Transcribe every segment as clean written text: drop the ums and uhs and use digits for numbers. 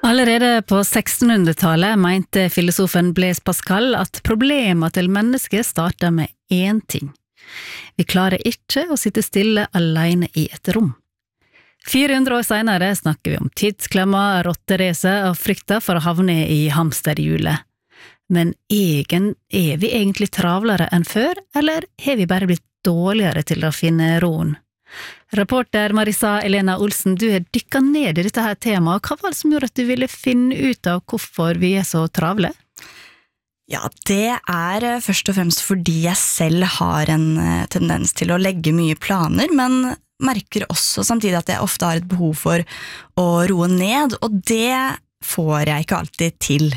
Allerede på 1600-tallet mente filosofen Blaise Pascal at problemer til mennesket starter med én ting. Vi klarer ikke å sitte stille alene i et rom. 400 år senere snakker vi om tidsklemmer, rotterace og frykta for å havne i hamsterhjulet. Men er vi egentlig travlere enn før, eller har vi bare blitt dårligere til å finne roen? Reporter Marisa Elena Olsen, du har dykket ned i dette her temaet. Hva var det som gjorde at du ville finne ut av hvorfor vi er så travle? Ja, det først og fremst fordi jeg selv har en tendens til å legge mye planer, men merker også samtidig at jeg ofte har et behov for å roe ned, og det får jeg ikke alltid til.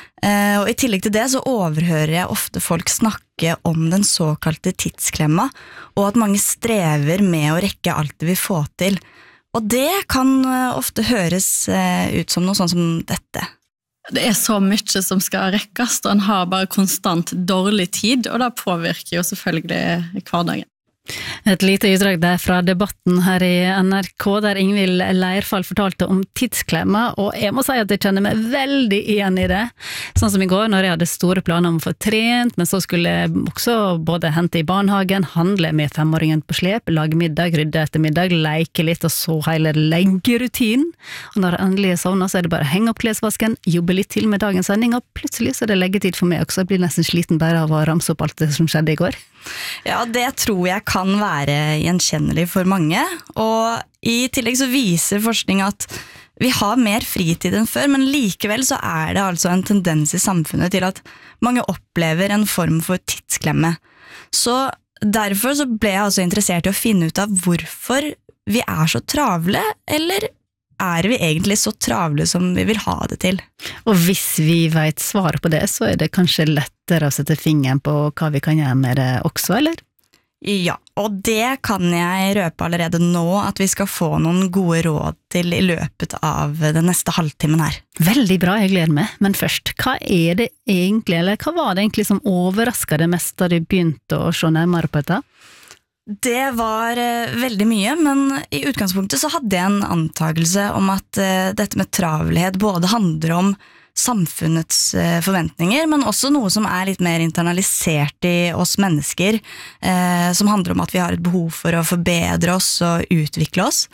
Og i tillegg til det så overhører jeg ofte folk snakke om den såkalte tidsklemma, og at mange strever med å rekke alt de vil få til. Og det kan ofte høres ut som noe sånn som dette. Det så mye som skal rekkes, og en har bare konstant dårlig tid, og det påvirker jo selvfølgelig hverdagen. Et lite utdrag der fra debatten her i NRK, der Ingvild Leirfall fortalte om tidsklemma, og jeg må si at jeg kjenner meg veldig igjen i det. Sånn som i går, når jeg hadde store planer om å få trent, men så skulle jeg også både hente i barnehagen, handle med 5-åringen på slep, lage middag, rydde etter middag, leke litt, og så hele leggerutinen. Og når jeg endelig sovner, så det bare å henge opp klesvasken, jobbe litt til med dagens sending, og plutselig så det leggetid for meg også. Jeg blir nesten sliten bare av å ramse opp alt det som skjedde i går. Ja, det tror jeg kan være gjenkjennelig for mange, og i tillegg så viser forskning at vi har mer fritid enn før, men likevel så det altså en tendens i samfunnet til at mange opplever en form for tidsklemme. Så derfor så ble jeg altså interessert i å finne ut av hvorfor vi så travle, eller vi egentlig så travle som vi vil ha det til? Og hvis vi vet svaret på det, så det kanskje lettere å sette fingeren på hva vi kan gjøre med det også, eller? Ja, og det kan jeg røpe allerede nå at vi skal få noen gode råd til i løpet av den neste halvtimen her. Veldig bra, jeg gleder meg. Men først, hva det egentlig, eller hva var det egentlig som overrasket deg mest da du begynte å se nærmere på dette? Det var veldig mye, men i utgangspunktet så hadde jeg en antagelse om at dette med travelhet både handler om samfunnets forventninger, men også noe som litt mer internalisert i oss mennesker, som handler om at vi har et behov for å forbedre oss og utvikle oss.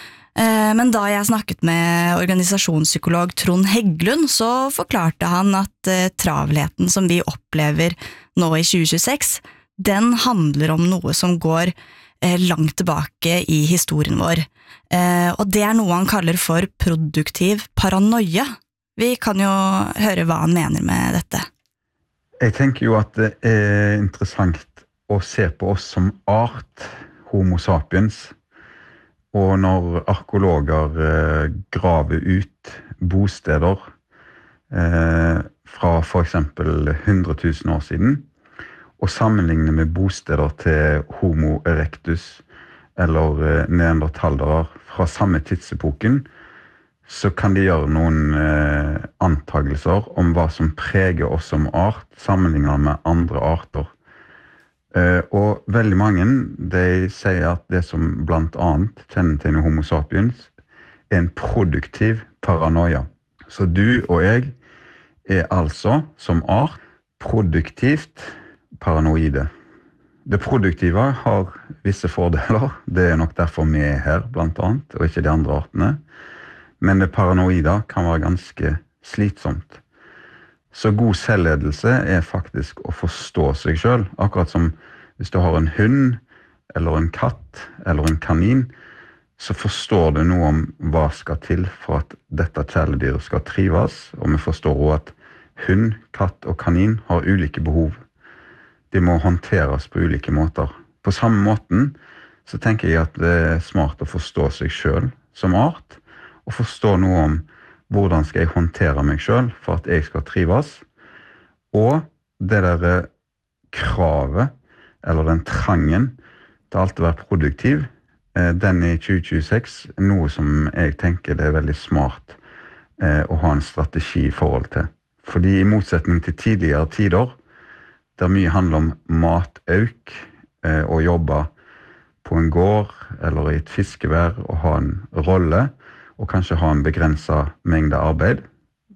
Men da jeg snakket med organisasjonspsykolog Trond Heggelund, så forklarte han at travelheten som vi opplever nå i 2026, den handler om noe som går langt tilbake i historien vår. Og det noe han kaller for produktiv paranoia. Vi kan jo høre hva han mener med dette. Jeg tenker jo at det interessant å se på oss som art, homo sapiens, og når arkeologer graver ut bosteder fra for eksempel 100 000 år siden, og sammenligne med bosteder til Homo erectus eller neandertalere fra samme tidsepoken, så kan de gjøre noen antagelser om hva som preger oss som art, sammenlignet med andre arter. Og veldig mange, de sier at det som blant annet kjennetegner Homo sapiens, en produktiv paranoia. Så du og jeg altså som art produktivt paranoide. Det produktive har visse fordeler, det nok derfor vi her blant annet, og ikke de andre artene. Men det paranoide kan være ganske slitsomt. Så god selvledelse faktisk å forstå seg selv, akkurat som hvis du har en hund, eller en katt, eller en kanin, så forstår du noe om hva skal til for at dette kjæledyret skal trives, og vi forstår også at hund, katt og kanin har ulike behov. De må håndteres på ulike måter. På samme måten så tenker jeg at det smart å forstå seg selv som art, og forstå noe om hvordan skal jeg håndtere meg selv for at jeg skal trives, og det der kravet, eller den trangen til alltid å være produktiv, den i 2026 noe som jeg tenker det veldig smart å ha en strategi i forhold til. Fordi i motsetning til tidligere tider, der mye handler om matauk, å jobbe på en gård eller i et fiskevær og ha en rolle, og kanskje ha en begrenset mengde arbeid,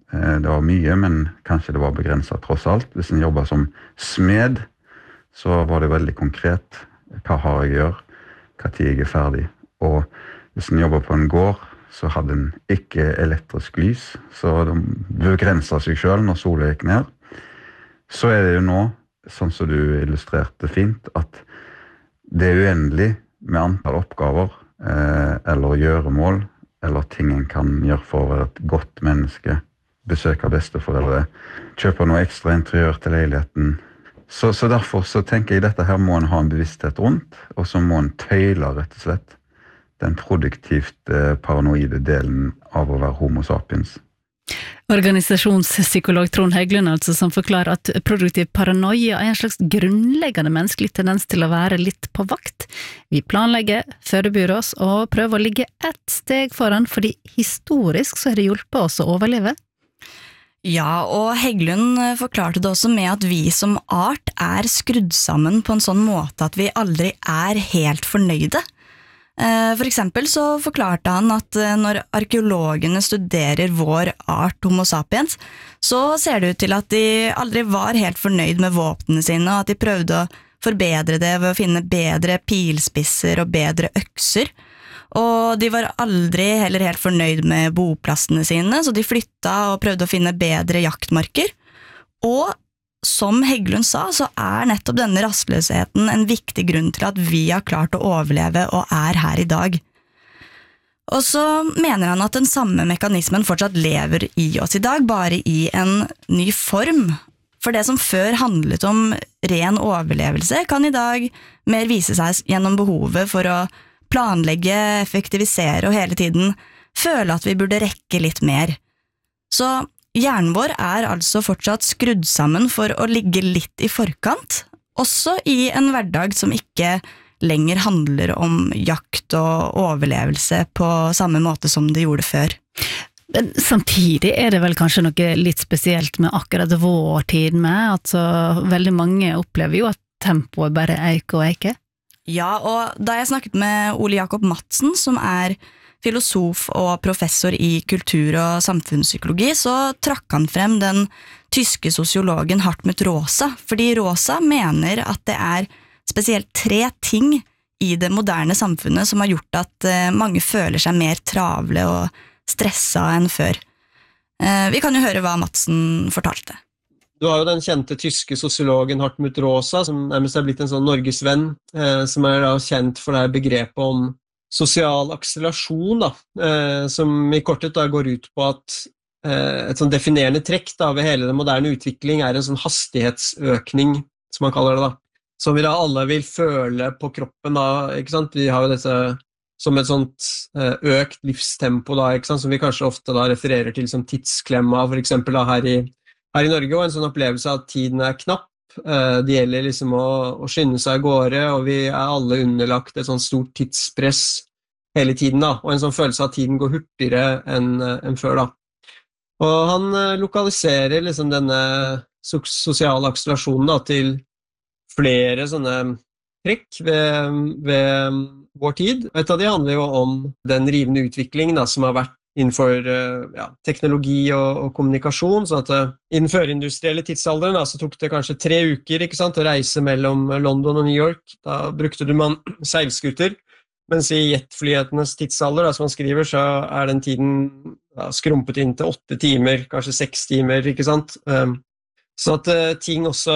Det var mye, men kanskje det var begrenset tross alt. Hvis en jobbet som smed, så var det veldig konkret. Hva har jeg å gjøre? Hva tid jeg er ferdig? Og hvis en jobbet på en gård, så hadde en ikke elektrisk lys, så de begrenset seg selv når solen gikk ned. Så er det jo nå, sånn som du illustrerte fint, at det er uendelig med antall oppgaver, eller gjøremål, eller ting en kan gjøre for å være et godt menneske, besøke besteforeldre, kjøpe noe ekstra interiør til leiligheten. Så derfor så tenker jeg dette her må en ha en bevissthet rundt, og så må en tøyle rett og slett den produktivt paranoide delen av å være homo sapiens. Organisasjonspsykolog Trond Heggelund altså, som forklarer at produktiv paranoia er en slags grunnleggende menneskelig tendens til å være litt på vakt. Vi planlegger, forbereder oss og prøver å ligge ett steg foran, fordi historisk så har det hjulpet oss å overleve. Ja, og Heggelund forklarte det også med at vi som art er skrudd sammen på en sånn måte at vi aldri er helt fornøyde. For eksempel så forklarte han at når arkeologene studerer vår art homo sapiens, så ser det ut til at de aldri var helt fornøyd med våpnene sine, og at de prøvde å forbedre det ved å finne bedre pilspisser og bedre økser. Og de var aldri heller helt fornøyd med boplassene sine, så de flytta og prøvde å finne bedre jaktmarker. Og som Heggelund sa, så er nettopp denne rastløsheten en viktig grunn til at vi har klart å overleve og er her i dag. Og så mener han at den samme mekanismen fortsatt lever i oss i dag, bare i en ny form. For det som før handlet om ren overlevelse, kan i dag mer vise seg gjennom behovet for å planlegge, effektivisere og hele tiden føle at vi burde rekke litt mer. Så hjernen vår er altså fortsatt skrudd sammen for å ligge litt i forkant, også i en hverdag som ikke lenger handler om jakt og overlevelse på samme måte som det gjorde før. Men samtidig er det vel kanskje noe litt spesielt med akkurat vår tid med, altså veldig mange opplever jo at tempoet bare eiker og eiker. Ja, og da jeg snakket med Ole Jakob Madsen, som er filosof og professor i kultur- og samfunnspsykologi, så trakk han frem den tyske sosiologen Hartmut Rosa, fordi Rosa mener at det er spesielt 3 ting i det moderne samfunnet som har gjort at mange føler seg mer travle og stressa enn før. Vi kan jo høre hva Madsen fortalte. Du har jo den kjente tyske sosiologen Hartmut Rosa, som nærmest er blitt en sånn norgesvenn, som er da kjent for det begrepet om sosial akselerasjon, som i korthet da går ut på at et sånn definerende trekk da, ved hele den moderne utvikling er en sånn hastighetsøkning, som man kaller det da, som vi da alle vil føle på kroppen da, ikke sant? Vi har jo dette som et sånt økt livstempo da, ikke sant? Som vi kanskje ofte da refererer til som tidsklemma, for eksempel da her i Norge, og en sånn opplevelse av at tiden er knapp. Det gjelder liksom å skynde seg av gårde, og vi er alle underlagt et sånt stort tidspress hele tiden da, og en sånn følelse av at tiden går hurtigere enn før da. Og han lokaliserer liksom denne sosiale akselerasjonen da, til flere sånne trekk ved vår tid. Et av de handler jo om den rivende utviklingen da, som har vært innenfor teknologi og kommunikasjon, så at i den førindustrielle tidsalderen da, så tok det kanskje 3 uker ikke sant, å reise mellom London og New York. Da brukte man seilskuter, mens i jetflyhetenes tidsalder, da, som man skriver, så er den tiden skrumpet inn til 8 timer, kanskje 6 timer, ikke sant? Så at ting også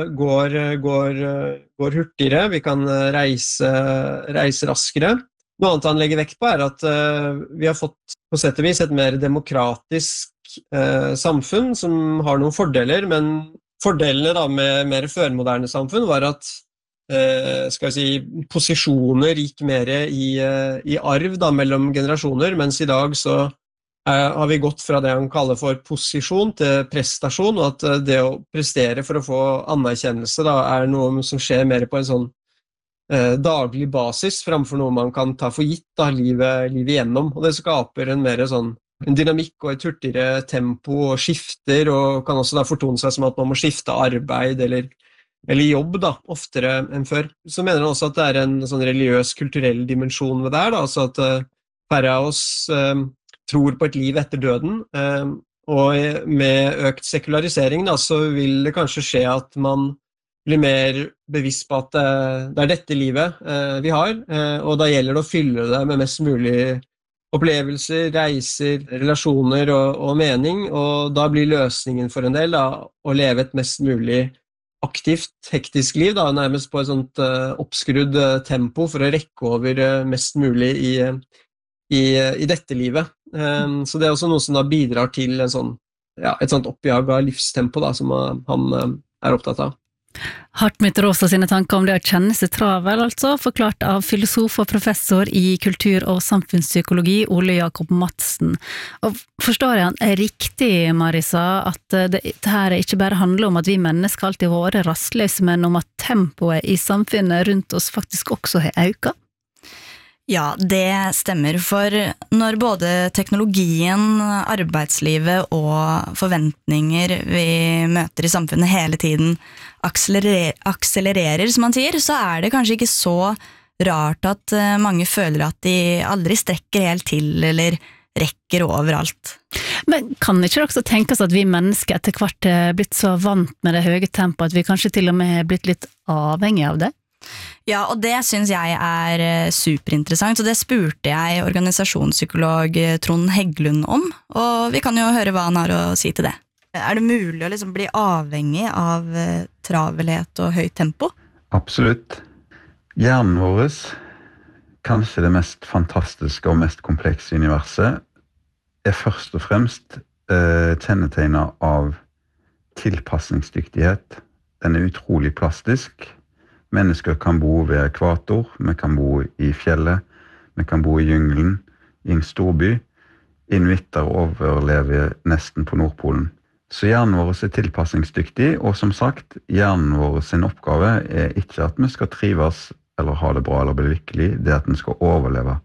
går hurtigere, vi kan reise raskere. Noe annet han legger vekt på er at vi har fått på sett og vis et mer demokratisk samfunn som har noen fordeler, men fordelene da med mer førmoderne samfunn var at skal vi si, posisjoner gikk mer i arv da, mellom generasjoner, mens i dag så har vi gått fra det han kaller for posisjon til prestasjon, og at det å prestere for å få anerkjennelse da, er noe som skjer mer på en sånn daglig basis, framfor noe man kan ta for gitt da, livet igjennom, og det skaper en mer sånn en dynamikk og et hurtigere tempo og skifter, og kan også da fortone seg som at man må skifte arbeid eller jobb da, oftere enn før. Så mener han også at det er en sånn religiøs, kulturell dimensjon ved det her, da, altså at færre av oss tror på et liv etter døden, Og med økt sekularisering da, så vil det kanskje skje at man blir mer bevisst på at det dette livet vi har, og da gjelder det å fylle det med mest mulig opplevelser, reiser, relasjoner og mening, og da blir løsningen for en del da, å leve et mest mulig aktivt, hektisk liv, da, nærmest på et sånt oppskrudd tempo for å rekke over mest mulig i dette livet. Så det også noe som da bidrar til en sånn, et sånt oppjag av livstempo da, som han opptatt av. Hartmut Rosa sine tanker om det å kjenne seg travel, altså, forklart av filosof og professor i kultur- og samfunnspsykologi Ole Jakob Madsen. Og forstår jeg han riktig, Marisa, at det her ikke bare handler om at vi mennesker alltid har vært rastløse, men om at tempoet i samfunnet rundt oss faktisk også har økt? Ja, det stemmer, for når både teknologien, arbeidslivet og forventninger vi møter i samfunnet hele tiden akselererer, som man sier, så det kanskje ikke så rart at mange føler at de aldri strekker helt til eller rekker overalt. Men kan ikke det også tenkes at vi mennesker etter hvert blitt så vant med det høye tempoet at vi kanskje til og med har blitt litt avhengig av det? Ja, og det synes jeg superinteressant, og det spurte jeg organisasjonspsykolog Trond Heggelund om, og vi kan jo høre hva han har å si til det. Det mulig å liksom bli avhengig av travelhet og høyt tempo? Absolutt. Hjernen vår, kanskje det mest fantastiske og mest komplekse universet, først og fremst kjennetegnet av tilpasningsdyktighet. Den utrolig plastisk. Mennesker kan bo ved ekvator, vi kan bo i fjellet, vi kan bo i jungelen, i en storby. Inuitter overlever nesten på Nordpolen. Så hjernen vår tilpasningsdyktig, og som sagt, hjernen vår sin oppgave ikke at vi skal trives eller ha det bra eller bli lykkelig, det at den skal overleve.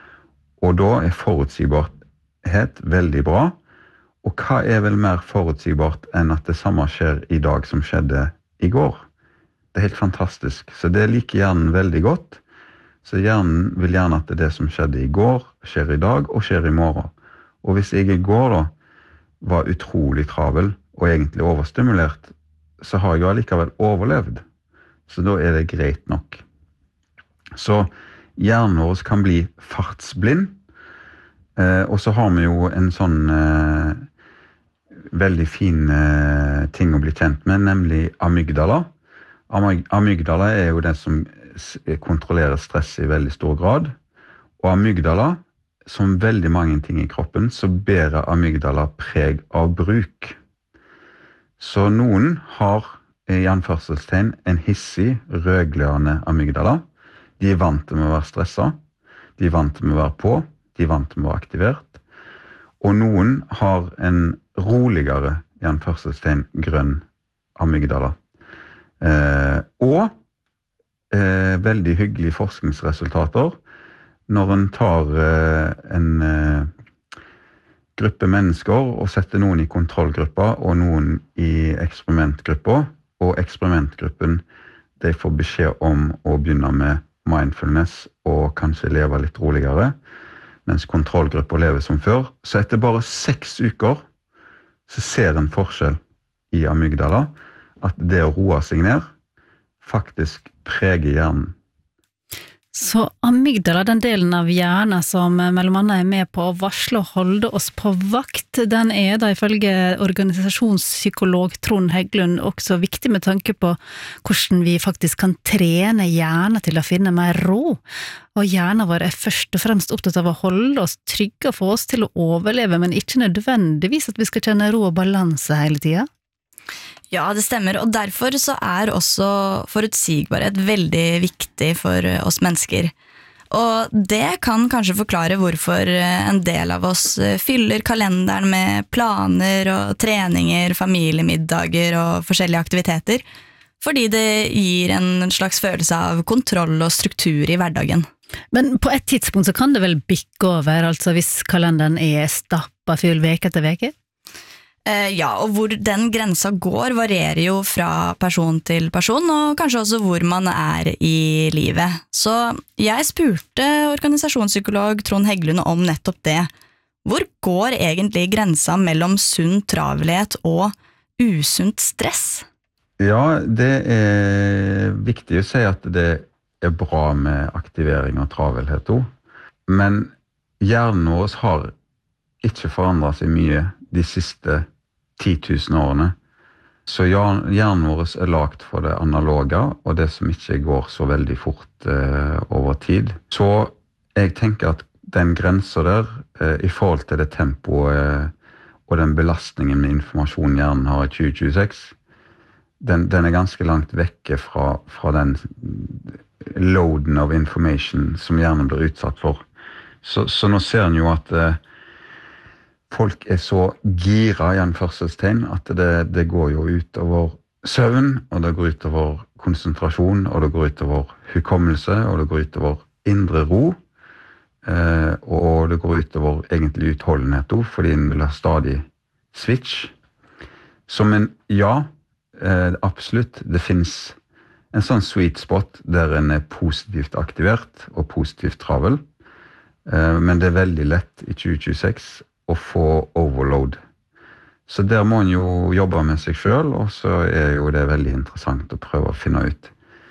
Og da forutsigbarhet veldig bra, og hva vel mer forutsigbart enn at det samme skjer i dag som skjedde i går? Det helt fantastisk, så det liker hjernen veldig godt. Så hjernen vil gjerne at det som skjedde i går, skjer i dag og skjer i morgen. Og hvis jeg i går da var utrolig travel og egentlig overstimulert, så har jeg allikevel overlevd. Så da det greit nok. Så hjernen vår kan bli fartsblind, og så har vi jo en sånn veldig fin ting å bli kjent med, nemlig amygdala. Amygdala jo det som kontrollerer stress i veldig stor grad, og amygdala, som veldig mange ting i kroppen, så bærer amygdala preg av bruk. Så noen har i anførselstegn en hissig, rødglødende amygdala. De vant til å være stresset, de vant til å være på, de vant til å være aktivert, og noen har en roligere, i anførselstegn, grønn amygdala. Veldig hyggelige forskningsresultater når en tar en gruppe mennesker og setter noen i kontrollgruppa og noen i eksperimentgruppa, og eksperimentgruppen de får beskjed om å begynne med mindfulness og kanskje leve litt roligere, mens kontrollgruppa lever som før. Så etter bare 6 uker så ser en forskjell i amygdala, at det å roe seg ned faktisk preger hjernen. Så amygdala, den delen av hjernen som mellom annet med på å varsle og holde oss på vakt, den da ifølge organisasjonspsykolog Trond Heggelund også viktig med tanke på hvordan vi faktisk kan trene hjernen til å finne mer ro. Og hjernen vår først og fremst opptatt av å holde oss trygge og få oss til å overleve, men ikke nødvendigvis at vi skal kjenne ro og balanse hele tiden. Ja, det stemmer, og derfor så også forutsigbarhet veldig viktig for oss mennesker. Og det kan kanskje forklare hvorfor en del av oss fyller kalenderen med planer og treninger, familiemiddager og forskjellige aktiviteter, fordi det gir en slags følelse av kontroll og struktur i hverdagen. Men på et tidspunkt så kan det vel bikke over, altså hvis kalenderen stappa full veke etter veke? Ja, og hvor den grensa går varierer jo fra person til person, og kanskje også hvor man i livet. Så jeg spurte organisasjonspsykolog Trond Heggelund om nettopp det. Hvor går egentlig grensa mellom sunn travelhet og usunt stress? Ja, det viktig å si at det bra med aktivering og travelhet også. Men hjernen vår har ikke forandret seg mye de siste 10 000 årene. Så hjernen vår lagt for det analoge, og det som ikke går så veldig fort over tid. Så jeg tenker at den grensen der, i forhold til det tempoet og den belastningen med informasjon hjernen har i 2026, den ganske langt vekke fra den loaden av information som hjernen blir utsatt for. Så nå ser en jo at folk så gira i anførselstegn at det går jo ut over søvn, og det går ut over konsentrasjon, og det går ut over hukommelse, og det går ut over indre ro, og det går ut over egentlig utholdenhet også, fordi en vil ha stadig switch. Men ja, absolutt, det finnes en sånn sweet spot der en positivt aktivert og positivt travel, men det veldig lett i 2026 å få overload. Så der må en jo jobbe med seg selv, og så jo det veldig interessant å prøve å finne ut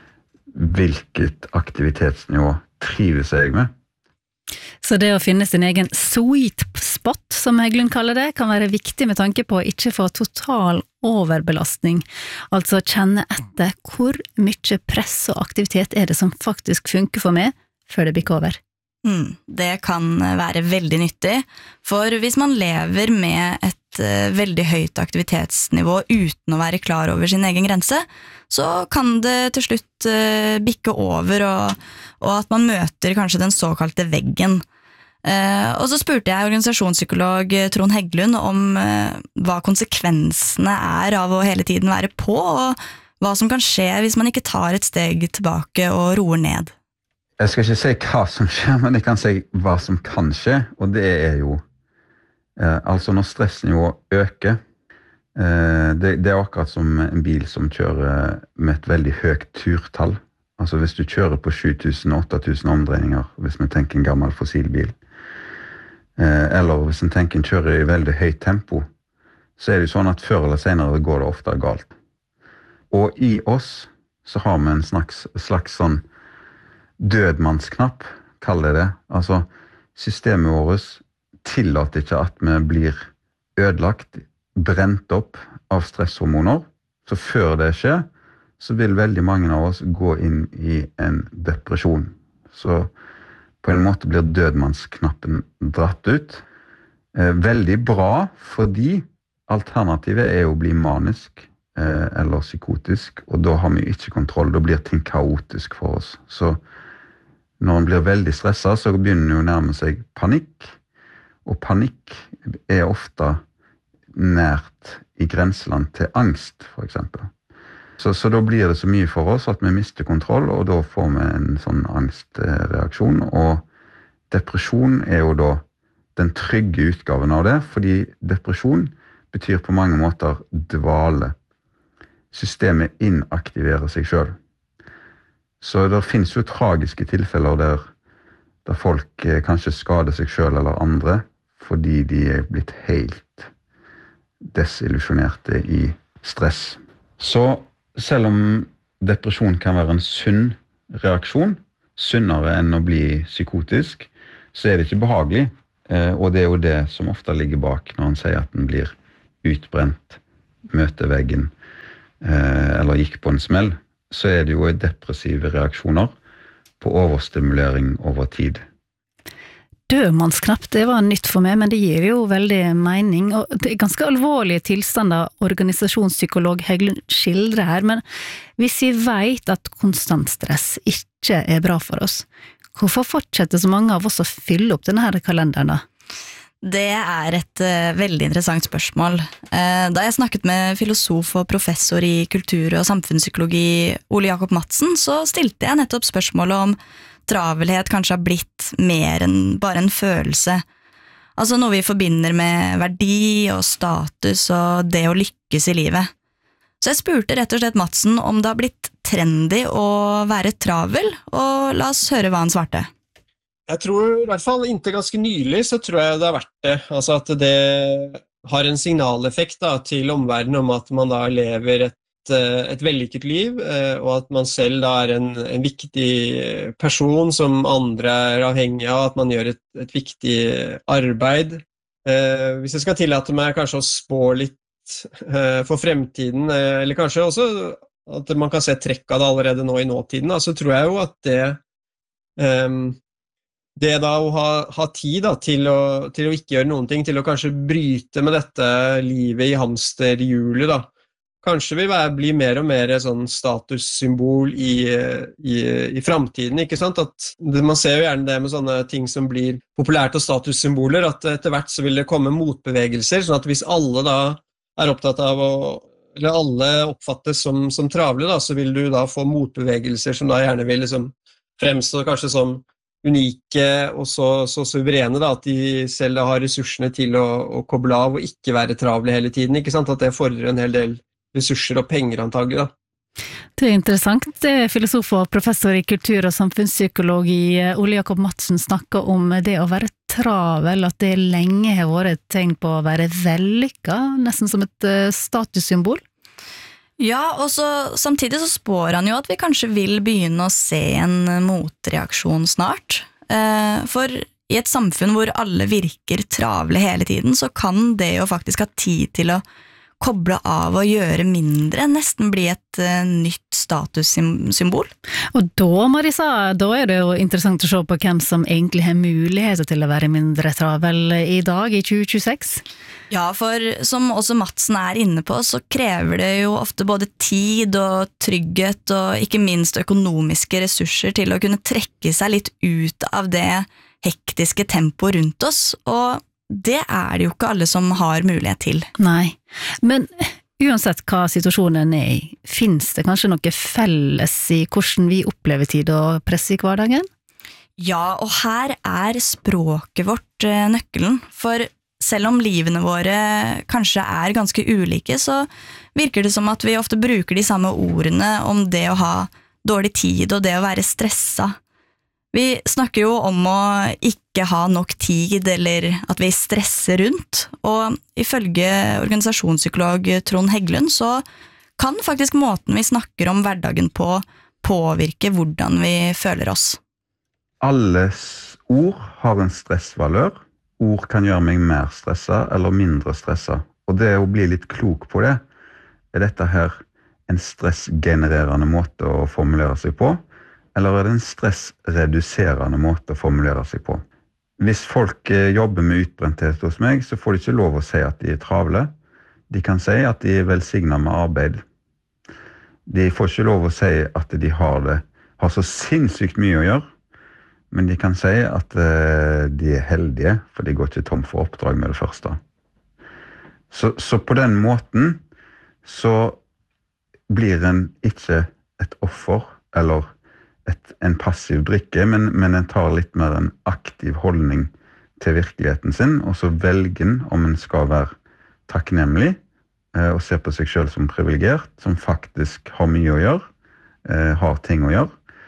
hvilket aktivitetsnivå trives jeg med. Så det å finne sin egen sweet spot, som Heggelund kaller det, kan være viktig med tanke på å ikke få total overbelastning. Altså kjenne etter hvor mye press og aktivitet det som faktisk funker for meg, før det bikker over. Det kan være veldig nyttig, for hvis man lever med et veldig høyt aktivitetsnivå uten å være klar over sin egen grense, så kan det til slutt bikke over, og at man møter kanskje den såkalte veggen. Og så spurte jeg organisasjonspsykolog Trond Heggelund om hva konsekvensene av å hele tiden være på, og hva som kan skje hvis man ikke tar et steg tilbake og roer ned. Jeg skal ikke si hva som skjer, men jeg kan si hva som kan skje, og det jo altså når stressnivået øker, det akkurat som en bil som kjører med et veldig høyt turtall. Altså hvis du kjører på 7000-8000 omdreininger, hvis vi tenker en gammel fossilbil, eller hvis en tenker en kjører i veldig høyt tempo, så det jo sånn at før eller senere går det ofte galt. Og i oss så har vi en slags sånn dødmannsknapp, kaller det. Altså, systemet vårt tillater ikke at vi blir ødelagt, brent opp av stresshormoner. Så før det skjer, så vil veldig mange av oss gå inn i en depresjon. Så på en måte blir dødmannsknappen dratt ut. Veldig bra, fordi alternativet å bli manisk eller psykotisk, og da har vi ikke kontroll, da blir ting kaotisk for oss. Så når man blir veldig stresset, så begynner det å nærme seg panikk, og panikk ofte nært i grenseland til angst, for eksempel. Så da blir det så mye for oss at vi mister kontroll, og da får vi en sånn angstreaksjon, og depresjon jo da den trygge utgaven av det, fordi depresjon betyr på mange måter dvale. Systemet inaktiverer seg selv. Så det finnes jo tragiske tilfeller der folk kanskje skader seg selv eller andre, fordi de blitt helt desillusjonerte i stress. Så selv om depresjon kan være en sunn reaksjon, sunnere enn å bli psykotisk, så det ikke behagelig, og det jo det som ofte ligger bak når han sier at den blir utbrent, møter veggen, eller gikk på en smell, så det jo depressive reaksjoner på overstimulering over tid. Dødmannsknapp, det var nytt for meg, men det gir jo veldig mening, og det ganske alvorlige tilstander organisasjonspsykolog Heggelund skildrer her, men hvis vi vet at konstant stress ikke bra for oss, hvorfor fortsetter så mange av oss å fylle opp denne her kalenderen da? Det et veldig interessant spørsmål. Da jeg snakket med filosof og professor i kultur- og samfunnspsykologi Ole Jakob Madsen, så stilte jeg nettopp spørsmålet om travelhet kanskje har blitt mer enn bare en følelse. Altså noe vi forbinder med verdi og status og det å lykkes i livet. Så jeg spurte rett og slett Madsen om det har blitt trendy å være travel, og la oss høre hva han svarte. Jeg tror, i hvert fall inntil ganske nylig, så tror jeg det har vært det. Altså at det har en signaleffekt da, til omverdenen om at man da lever et vellykket liv, og at man selv da en viktig person som andre avhengig av, at man gjør et viktig arbeid. Hvis jeg skal tillate meg kanskje å spå litt for fremtiden, eller kanskje også at man kan se trekk av det allerede nå i nåtiden, da, så tror jeg jo at det da å ha tid da, til å ikke gjøre noen ting, til å kanskje bryte med dette livet i hamsterhjulet da, kanskje vil bli mer og mer sånn statussymbol i fremtiden, ikke sant? At man ser jo gjerne det med sånne ting som blir populært og statussymboler, at etter hvert så vil det komme motbevegelser, sånn at hvis alle da opptatt av eller alle oppfattes som travle, da, så vil du da få motbevegelser som da gjerne vil liksom fremstå kanskje som unike og så suverene da, at de selv har ressursene til å koble av og ikke være travle hele tiden, ikke sant? At det fordrer en hel del ressurser og penger antagelig da. Det interessant. Filosof og professor i kultur- og samfunnspsykologi Ole Jakob Madsen snakker om det å være travel, at det lenge har vært et tegn på å være vellykket, nesten som et statussymbol. Ja, og samtidig så spår han jo at vi kanskje vil begynne å se en motreaksjon snart. For i et samfunn hvor alle virker travle hele tiden, så kan det jo faktisk ha tid til å koble av og gjøre mindre, nesten bli et nytt statussymbol. Og da, Marisa, da det jo interessant å se på hvem som egentlig har muligheter til å være mindre travel i dag, i 2026. Ja, for som også Madsen inne på, så krever det jo ofte både tid og trygghet og ikke minst økonomiske ressurser til å kunne trekke seg litt ut av det hektiske tempoet rundt oss, og det det jo ikke alle som har mulighet til. Nei, men uansett hva situasjonen i, finnes det kanskje noe felles i hvordan vi opplever tid og press i hverdagen? Ja, og her språket vårt nøkkelen, for selv om livene våre kanskje ganske ulike, så virker det som at vi ofte bruker de samme ordene om det å ha dårlig tid og det å være stresset. Vi snakker jo om å ikke ha nok tid, eller at vi stresser rundt, og ifølge organisasjonspsykolog Trond Heggelund så kan faktisk måten vi snakker om hverdagen på påvirke hvordan vi føler oss. Alles ord har en stressvalør. Ord kan gjøre meg mer stresset eller mindre stresset, og det å bli litt klok på det, dette her en stressgenererende måte å formulere seg på, eller det en stressreduserende måte å formulere seg på. Hvis folk jobber med utbrenthet hos meg, så får de ikke lov å si at de travle. De kan si at de velsignet med arbeid. De får ikke lov å si at de har så sinnssykt mye å gjøre, men de kan si at de heldige, for de går ikke tom for oppdrag med det første. Så på den måten så blir en ikke et offer, eller en passiv drikke, men en tar litt mer en aktiv holdning til virkeligheten sin, og så velger en om en skal være takknemlig og se på seg selv som privilegert, som faktisk har mye å gjøre, har ting å gjøre,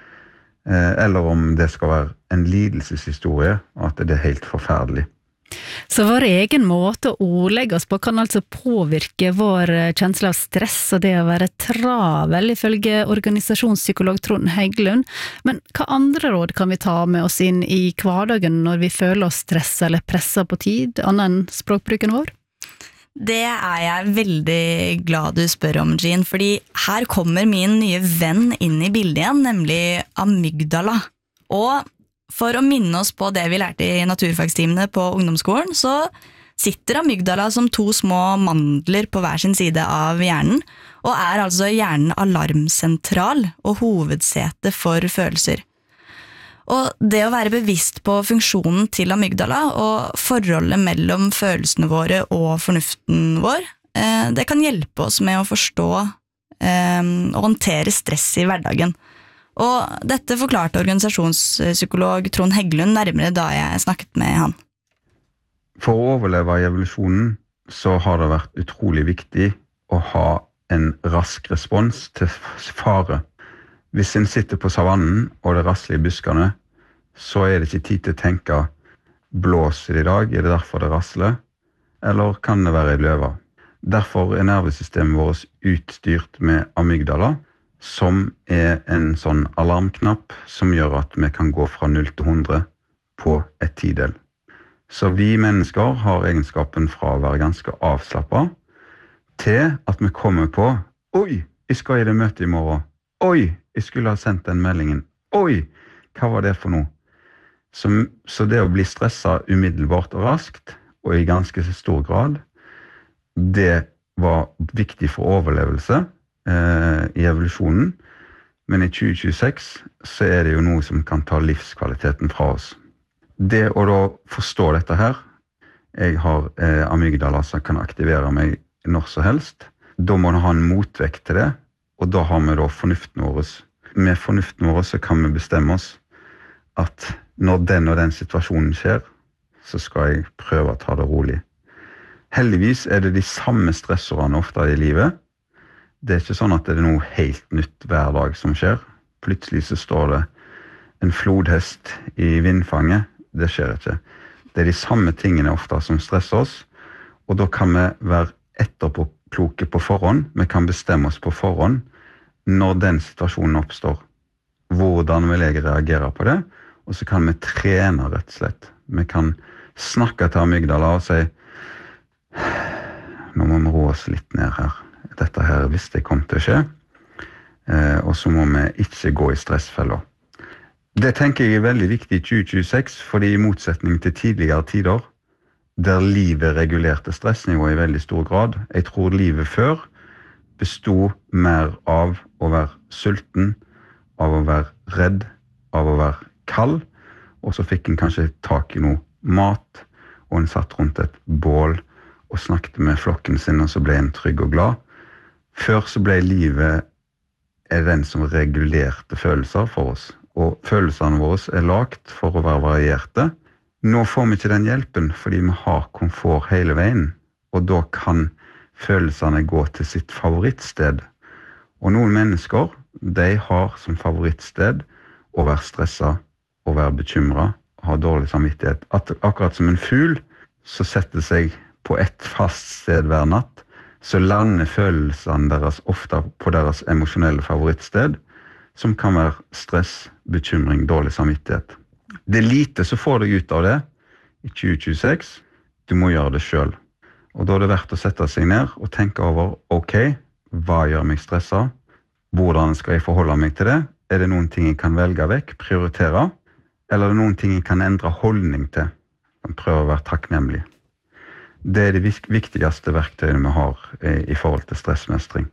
eller om det skal være en lidelseshistorie, og at det helt forferdelig. Så vår egen måte å ordlegge oss på kan altså påvirke vår kjensle av stress og det å være travel, ifølge organisasjonspsykolog Trond Heggelund. Men hva andre råd kan vi ta med oss inn i hverdagen når vi føler oss stresset eller presset på tid, annet enn språkbruken vår? Det jeg veldig glad du spør om, Jean, fordi her kommer min nye venn inn i bildet igjen, nemlig amygdala. Og for å minne oss på det vi lærte i naturfagstimene på ungdomsskolen, så sitter amygdala som to små mandler på hver sin side av hjernen, og altså hjernen alarmsentral og hovedsete for følelser. Og det å være bevisst på funksjonen til amygdala og forholdet mellom følelsene våre og fornuften vår, det kan hjelpe oss med å forstå og håndtere stress i hverdagen. Og dette forklarte organisasjonspsykolog Trond Heggelund nærmere da jeg snakket med han. For å overleve i evolusjonen så har det vært utrolig viktig å ha en rask respons til fare. Hvis en sitter på savannen og det rasler i buskene, så det ikke tid til å tenke blåser det i dag, det derfor det rasler, eller kan det være en løve? Derfor nervesystemet vårt utstyrt med amygdala, som en sånn alarmknapp som gjør at vi kan gå fra 0 til 100 på et tidel. Så vi mennesker har egenskapen fra å være ganske avslappet til at vi kommer på «Oi, jeg skal i det møtet i morgen. Oi, jeg skulle ha sendt den meldingen. Oi, hva var det for noe?» Så det å bli stresset umiddelbart og raskt, og i ganske stor grad, det var viktig for overlevelse i evolusjonen. Men i 2026 så det jo noe som kan ta livskvaliteten fra oss. Det å da forstå dette her, jeg har amygdala som kan aktivere meg når så helst, da må du ha en motvekt til det, og da har vi da fornuften vår. Med fornuften vår så kan vi bestemme oss at når den og den situasjonen skjer, så skal jeg prøve å ta det rolig. Heldigvis det de samme stressorene ofte i livet. Det ikke sånn at det noe helt nytt hver dag som skjer. Plutselig så står det en flodhest i vindfanget. Det skjer ikke. Det de samme tingene ofte som stresser oss, og da kan vi være etterpåkloke på forhånd. Vi kan bestemme oss på forhånd når den situasjonen oppstår. Hvordan vil jeg reagere på det? Og så kan vi trene rett og slett. Vi kan snakke til amygdala og si nå må vi roe oss litt ned her. Dette her visste jeg kom til å skje. Og så må vi ikke gå i stressfeller. Det tenker jeg veldig viktig i 2026, fordi i motsetning til tidligere tider, der livet regulerte stressnivået i veldig stor grad, jeg tror livet før bestod mer av å være sulten, av å være redd, av å være kald, og så fikk en kanskje tak i noe mat, og en satt rundt et bål og snakket med flokken sin, og så ble en trygg og glad. Før så ble livet den som regulerte følelser for oss, og følelsene våre lagt for å være varierte. Nå får vi ikke den hjelpen, fordi vi har komfort hele veien, og da kan følelsene gå til sitt favorittsted. Og noen mennesker, de har som favorittsted å være stresset, å være bekymret, ha dårlig samvittighet. Akkurat som en fugl, så setter seg på et fast sted hver natt, så lander følelsene deres ofte på deres emosjonelle favorittsted, som kan være stress, bekymring, dårlig samvittighet. Det lite så får deg ut av det i 2026. Du må gjøre det selv. Og da det verdt å sette seg ned og tenke over, ok, hva gjør meg stresset? Hvordan skal jeg forholde meg til det? Det noen ting jeg kan velge vekk, prioritere? Eller det noen ting jeg kan endre holdning til? Og prøve å være takknemlig. Det de viktigste verktøyene vi har i forhold til stressmestring.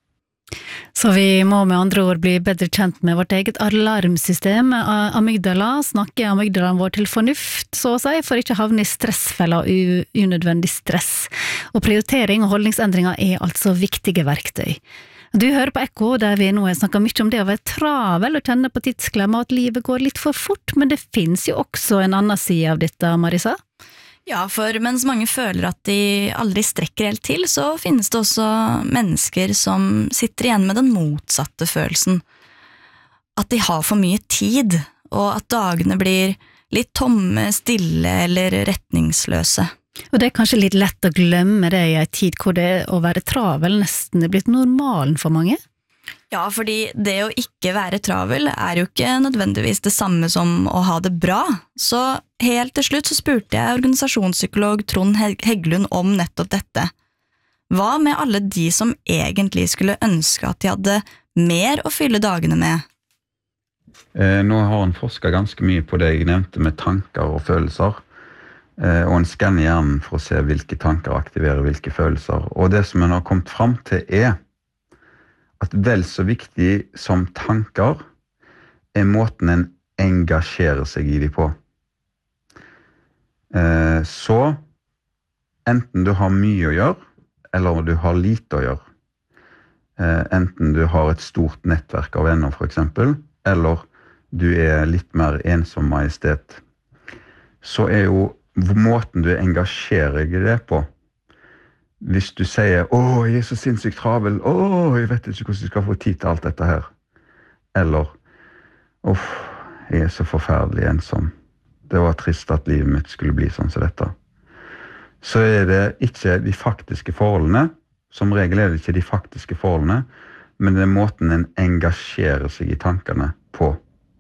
Så vi må med andre ord bli bedre kjent med vårt eget alarmsystem, amygdala, snakke amygdalaen vår til fornuft, så å si, for ikke havne i stressfeller og unødvendig stress. Og prioritering og holdningsendringer altså viktige verktøy. Du hører på Ekko, der vi nå har snakket mye om det å være travel og kjenne på tidsklemma, at livet går litt for fort, men det finnes jo også en annen side av dette, Marisa? Ja, for mens mange føler at de aldri strekker helt til, så finnes det også mennesker som sitter igjen med den motsatte følelsen. At de har for mye tid, og at dagene blir litt tomme, stille eller retningsløse. Og det kanskje litt lett å glemme det i en tid hvor det å være travel nesten blitt normalen for mange? Ja, fordi det å ikke være travel jo ikke nødvendigvis det samme som å ha det bra. Så helt til slutt så spurte jeg organisasjonspsykolog Trond Hegglund om nettopp dette. Hva med alle de som egentlig skulle ønske at de hadde mer å fylle dagene med? Nå har han forsket ganske mye på det jeg nevnte med tanker og følelser, og en skanner hjernen for å se hvilke tanker aktiverer hvilke følelser. Og det som en har kommet frem til at vel så viktig som tanker måten en engasjerer seg i de på. Så enten du har mye å gjøre, eller du har lite å gjøre. Enten du har et stort nettverk av venner for eksempel, eller du litt mer ensom majestet. Så jo måten du engasjerer deg i det på. Hvis du sier, jeg så sinnssykt travel, jeg vet ikke hvordan jeg skal få tid til alt dette her. Eller, jeg så forferdelig ensom. Det var trist at livet mitt skulle bli sånn som dette. Så det ikke de faktiske forholdene, som regel det ikke de faktiske forholdene, men det måten en engasjerer seg i tankene på.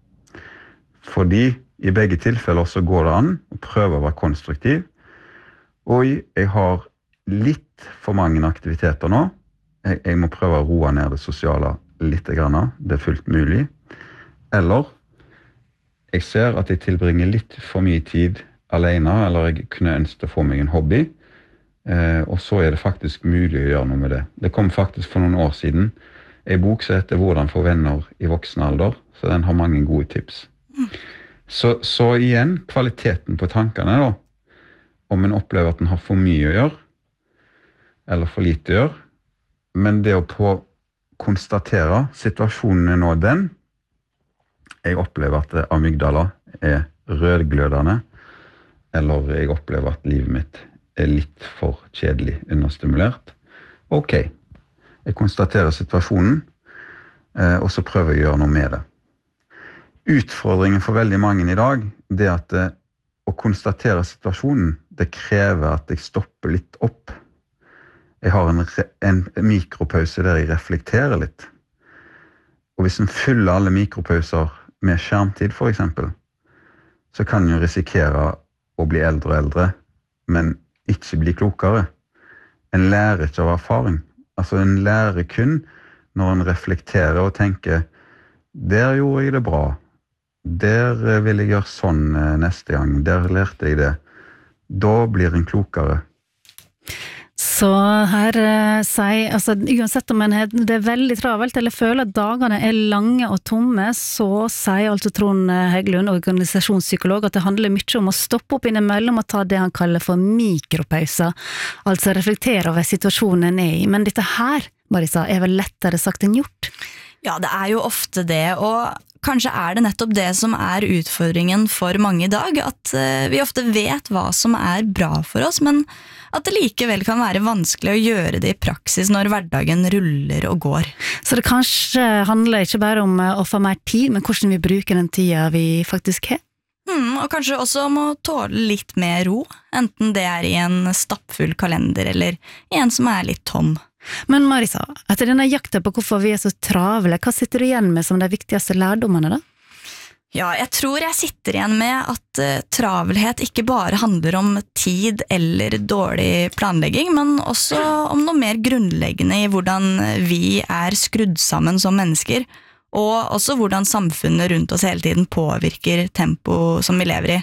Fordi i begge tilfeller så går det an å prøve å være konstruktiv, og jeg har litt for mange aktiviteter nå. Jeg må prøve å roe ned det sosiale litt grann, det fullt mulig. Eller jeg ser at jeg tilbringer litt for mye tid alene, eller jeg kunne ønske å få meg en hobby, og så det faktisk mulig å gjøre noe med det. Det kom faktisk for noen år siden en bok som heter «Hvordan få venner i voksen alder», så den har mange gode tips. Så igjen, kvaliteten på tankene da, om en opplever at en har for mye å gjøre, eller for lite å gjøre, men det å konstatere situasjonen nå den, jeg opplever at amygdala rødglødende, eller jeg opplever at livet mitt litt for kjedelig understimulert. Ok, jeg konstaterer situasjonen, og så prøver jeg å gjøre noe med det. Utfordringen for veldig mange i dag, det at å konstatere situasjonen, det krever at jeg stopper litt opp. Jeg har en mikropause der jeg reflekterer litt. Og hvis en fyller alle mikropauser med skjermtid for eksempel, så kan en jo risikere å bli eldre og eldre, men ikke bli klokere. En lærer ikke av erfaring. Altså en lærer kun når en reflekterer og tenker, der gjorde jeg det bra. Der vil jeg gjøre sånn neste gang. Der lærte jeg det. Da blir en klokere. Så her sier, altså uansett om det veldig travelt eller føler at dagene lange og tomme, så sier altså Trond Heggelund, organisasjonspsykolog, at det handler mye om å stoppe opp innimellom og ta det han kaller for mikropauser, altså reflektere over situasjonen en i. Men dette her, Marisa, vel lettere sagt enn gjort? Ja, det jo ofte det, og kanskje det nettopp det som utfordringen for mange i dag, at vi ofte vet hva som bra for oss, men at det likevel kan være vanskelig å gjøre det i praksis når hverdagen ruller og går. Så det kanskje handler ikke bare om å få mer tid, men hvordan vi bruker den tiden vi faktisk har? Og kanskje også om å tåle litt mer ro, enten det i en stappfull kalender eller i en som litt tom. Men Marisa, etter denne jakta på hvorfor vi så travle, hva sitter du igjen med som de viktigste lærdommene da? Ja, jeg tror jeg sitter igjen med at travelhet ikke bare handler om tid eller dårlig planlegging, men også om noe mer grunnleggende i hvordan vi skrudd sammen som mennesker, og også hvordan samfunnet rundt oss hele tiden påvirker tempo som vi lever i.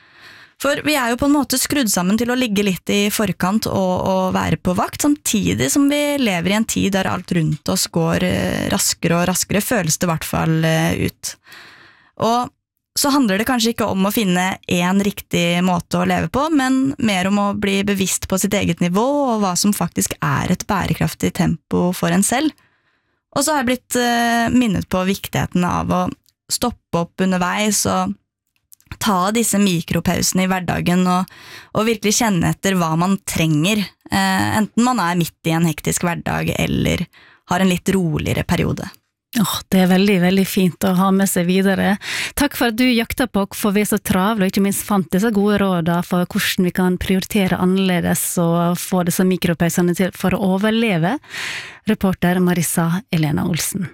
For vi jo på en måte skrudd sammen til å ligge litt i forkant og være på vakt, samtidig som vi lever i en tid der alt rundt oss går raskere og raskere, føles det i hvert fall ut. Og så handler det kanskje ikke om å finne en riktig måte å leve på, men mer om å bli bevisst på sitt eget nivå og hva som faktisk et bærekraftig tempo for en selv. Og så har jeg blitt minnet på viktigheten av å stoppe opp underveis og ta disse mikropausene i hverdagen og virkelig kjenne etter hva man trenger, enten man midt i en hektisk hverdag eller har en litt roligere periode. Det veldig, veldig fint å ha med seg videre. Takk for at du jakta på hvorfor vi så travle, og ikke minst fant disse gode rådene for hvordan vi kan prioritere annerledes og få disse mikropausene til for å overleve. Reporter Marisa Elena Olsen.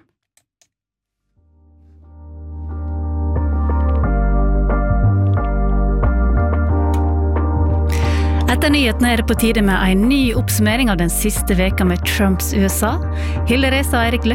Etter nyhetene det på tide med en ny oppsummering av den siste veka med Trumps USA. Hilde Reza og Erik Løkke